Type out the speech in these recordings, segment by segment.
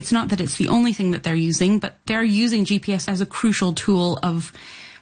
It's not that it's the only thing that they're using, but they're using GPS as a crucial tool of,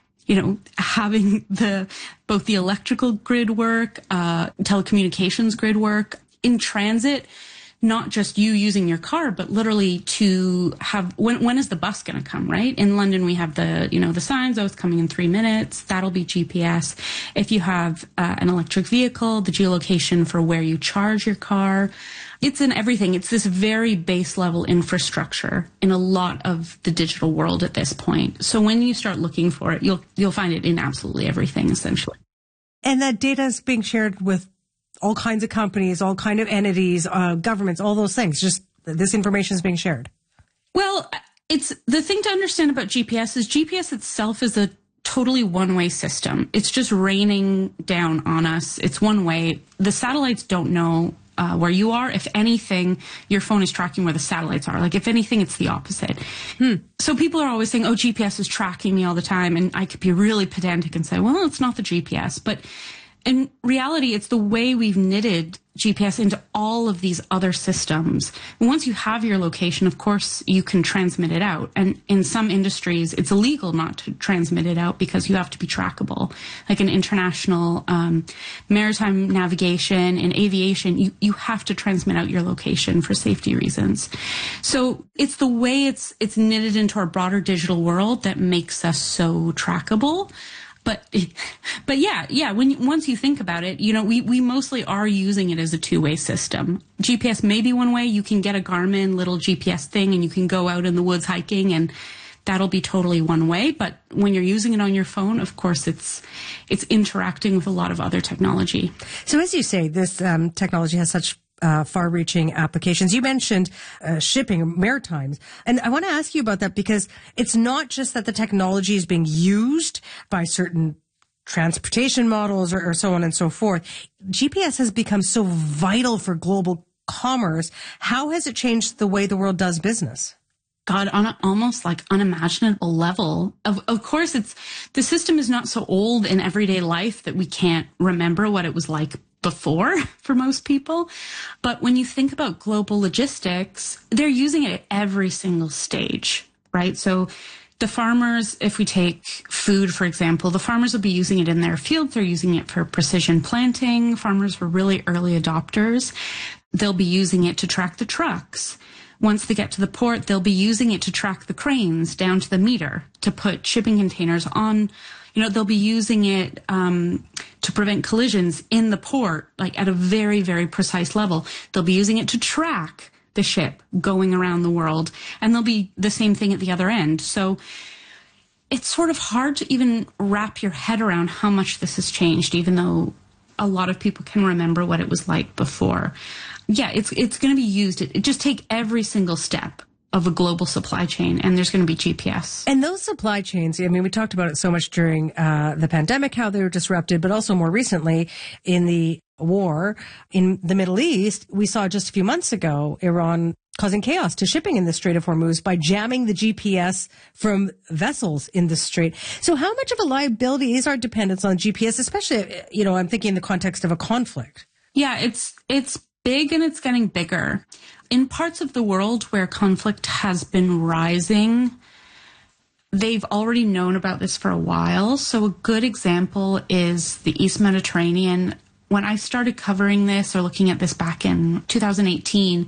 having both the electrical grid work, telecommunications grid work in transit, not just you using your car, but literally to have, when is the bus going to come, right? In London, we have the signs, it's coming in 3 minutes. That'll be GPS. If you have an electric vehicle, the geolocation for where you charge your car, it's in everything. It's this very base level infrastructure in a lot of the digital world at this point. So when you start looking for it, you'll find it in absolutely everything, essentially. And that data is being shared with all kinds of companies, all kind of entities, governments, all those things. Just this information is being shared. Well, it's the thing to understand about GPS is GPS itself is a totally one-way system. It's just raining down on us. It's one way. The satellites don't know where you are. If anything, your phone is tracking where the satellites are. Like, if anything, it's the opposite. So people are always saying, GPS is tracking me all the time. And I could be really pedantic and say, well, it's not the GPS. But in reality, it's the way we've knitted GPS into all of these other systems. And once you have your location, of course, you can transmit it out. And in some industries, it's illegal not to transmit it out because you have to be trackable. Like in international maritime navigation and aviation, you have to transmit out your location for safety reasons. So it's the way it's knitted into our broader digital world that makes us so trackable. But yeah, once you think about it, we mostly are using it as a two-way system. GPS may be one way. You can get a Garmin little GPS thing and you can go out in the woods hiking and that'll be totally one way. But when you're using it on your phone, of course, it's interacting with a lot of other technology. So as you say, this technology has such far-reaching applications. You mentioned shipping, maritimes. And I want to ask you about that because it's not just that the technology is being used by certain transportation models or so on and so forth. GPS has become so vital for global commerce. How has it changed the way the world does business? God, on an almost like unimaginable level. Of course, the system is not so old in everyday life that we can't remember what it was like before for most people. But when you think about global logistics, they're using it at every single stage, right? So the farmers, if we take food, for example, the farmers will be using it in their fields. They're using it for precision planting. Farmers were really early adopters. They'll be using it to track the trucks. Once they get to the port, they'll be using it to track the cranes down to the meter to put shipping containers on. They'll be using it to prevent collisions in the port, like at a very, very precise level. They'll be using it to track the ship going around the world, and there'll be the same thing at the other end. So it's sort of hard to even wrap your head around how much this has changed, even though a lot of people can remember what it was like before. Yeah, it's going to be used. It just take every single step of a global supply chain, and there's going to be GPS. And those supply chains, we talked about it so much during the pandemic, how they were disrupted, but also more recently in the war in the Middle East. We saw just a few months ago, Iran causing chaos to shipping in the Strait of Hormuz by jamming the GPS from vessels in the strait. So how much of a liability is our dependence on GPS, especially, I'm thinking in the context of a conflict? Yeah, it's big and it's getting bigger. In parts of the world where conflict has been rising, they've already known about this for a while. So a good example is the East Mediterranean. When I started covering this or looking at this back in 2018,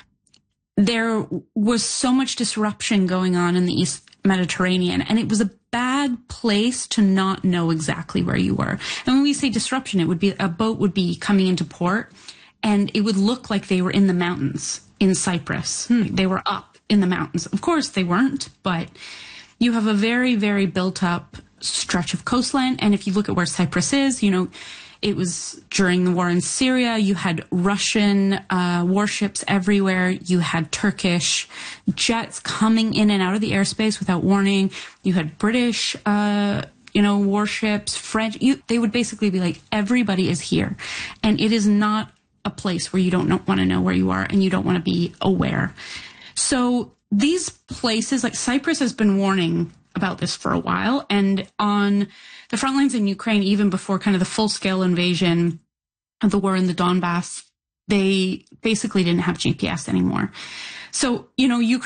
there was so much disruption going on in the East Mediterranean, and it was a bad place to not know exactly where you were. And when we say disruption, it would be a boat would be coming into port, and it would look like they were in the mountains in Cyprus. They were up in the mountains. Of course, they weren't, but you have a very, very built up stretch of coastline. And if you look at where Cyprus is, it was during the war in Syria. You had Russian warships everywhere. You had Turkish jets coming in and out of the airspace without warning. You had British warships, French. They would basically be like, everybody is here. And it is not a place where you don't want to know where you are and you don't want to be aware. So these places, like Cyprus has been warning about this for a while. And on the front lines in Ukraine, even before kind of the full-scale invasion of the war in the Donbass, they basically didn't have GPS anymore. So, Ukraine